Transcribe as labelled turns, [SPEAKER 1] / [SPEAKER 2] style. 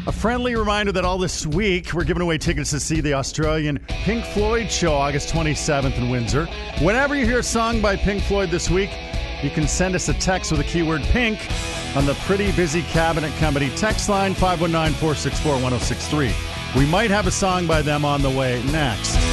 [SPEAKER 1] A friendly reminder that all this week we're giving away tickets to see the Australian Pink Floyd show August 27th in Windsor. Whenever you hear a song by Pink Floyd this week, you can send us a text with the keyword pink on the Pretty Busy Cabinet Company text line 519-464-1063. We might have a song by them on the way next.